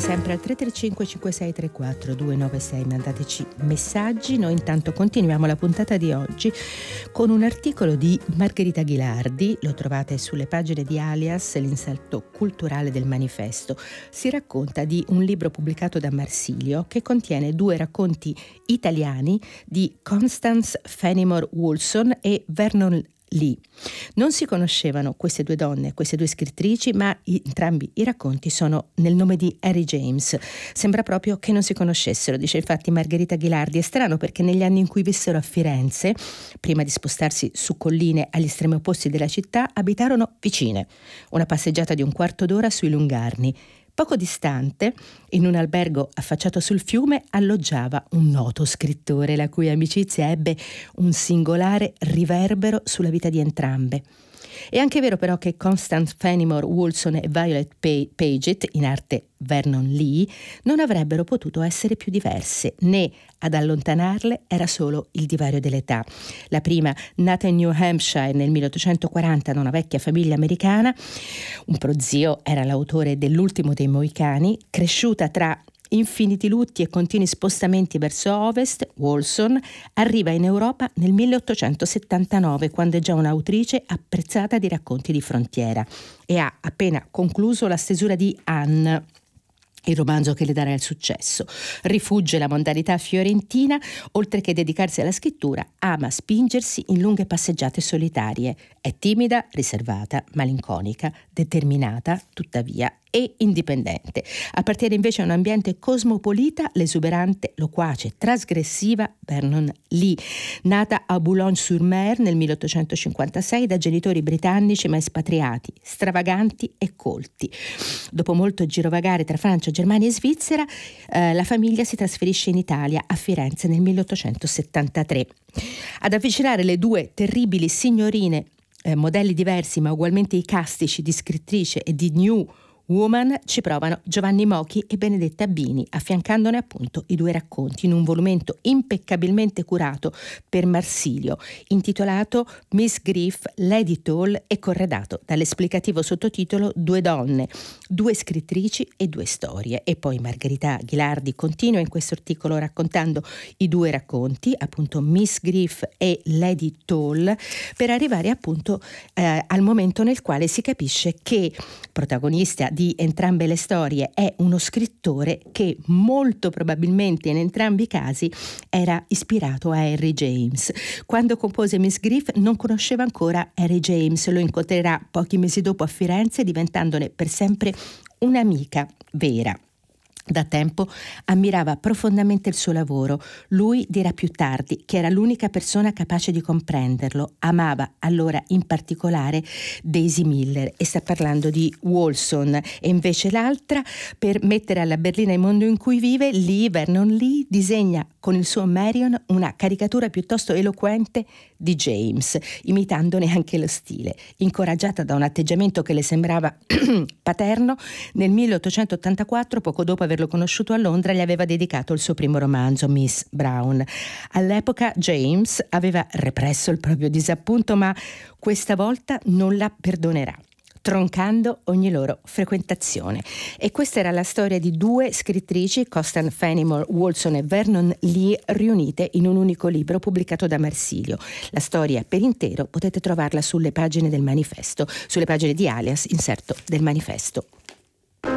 sempre al 335 5634 296, mandateci messaggi. Noi intanto continuiamo la puntata di oggi con un articolo di Margherita Ghilardi, lo trovate sulle pagine di Alias, l'inserto culturale del Manifesto. Si racconta di un libro pubblicato da Marsilio che contiene 2 racconti italiani di Constance Fenimore Woolson e Vernon Lee. Non si conoscevano queste 2 donne, queste 2 scrittrici, ma entrambi i racconti sono nel nome di Harry James. Sembra proprio che non si conoscessero, dice infatti Margherita Ghilardi. È strano perché negli anni in cui vissero a Firenze, prima di spostarsi su colline agli estremi opposti della città, abitarono vicine, una passeggiata di un quarto d'ora sui Lungarni. Poco distante, in un albergo affacciato sul fiume, alloggiava un noto scrittore, la cui amicizia ebbe un singolare riverbero sulla vita di entrambe. È anche vero però che Constance Fenimore Woolson e Violet Paget, in arte Vernon Lee, non avrebbero potuto essere più diverse, né ad allontanarle era solo il divario dell'età. La prima, nata in New Hampshire nel 1840 da una vecchia famiglia americana, un prozio era l'autore dell'Ultimo dei Mohicani, cresciuta tra infiniti lutti e continui spostamenti verso ovest, Woolson arriva in Europa nel 1879, quando è già un'autrice apprezzata di racconti di frontiera e ha appena concluso la stesura di Anne, il romanzo che le darà il successo. Rifugge la mondanità fiorentina, oltre che dedicarsi alla scrittura, ama spingersi in lunghe passeggiate solitarie. È timida, riservata, malinconica, determinata, tuttavia, e indipendente. Appartiene invece a un ambiente cosmopolita, l'esuberante, loquace, trasgressiva Vernon Lee, nata a Boulogne-sur-Mer nel 1856 da genitori britannici ma espatriati, stravaganti e colti. Dopo molto girovagare tra Francia, Germania e Svizzera, la famiglia si trasferisce in Italia, a Firenze nel 1873. Ad avvicinare le 2 terribili signorine, modelli diversi ma ugualmente icastici di scrittrice e di New Woman, ci provano Giovanni Mochi e Benedetta Bini, affiancandone appunto i 2 racconti in un volumento impeccabilmente curato per Marsilio, intitolato Miss Griff, Lady Toll e corredato dall'esplicativo sottotitolo 2 donne, 2 scrittrici e 2 storie. E poi Margherita Ghilardi continua in questo articolo raccontando i 2 racconti, appunto Miss Griff e Lady Toll, per arrivare appunto al momento nel quale si capisce che protagonista di entrambe le storie è uno scrittore che molto probabilmente in entrambi i casi era ispirato a Harry James. Quando compose Miss Griff non conosceva ancora Harry James, lo incontrerà pochi mesi dopo a Firenze, diventandone per sempre un'amica vera. Da tempo ammirava profondamente il suo lavoro. Lui dirà più tardi che era l'unica persona capace di comprenderlo. Amava allora in particolare Daisy Miller, e sta parlando di Woolson. E invece l'altra, per mettere alla berlina il mondo in cui vive, Vernon Lee disegna con il suo Marion una caricatura piuttosto eloquente di James, imitandone anche lo stile. Incoraggiata da un atteggiamento che le sembrava paterno, nel 1884, poco dopo averlo conosciuto a Londra, gli aveva dedicato il suo primo romanzo, Miss Brown. All'epoca James aveva represso il proprio disappunto, ma questa volta non la perdonerà, troncando ogni loro frequentazione. E questa era la storia di 2 scrittrici, Constance Fenimore Woolson e Vernon Lee, riunite in un unico libro pubblicato da Marsilio. La storia per intero potete trovarla sulle pagine del Manifesto, sulle pagine di Alias, inserto del Manifesto.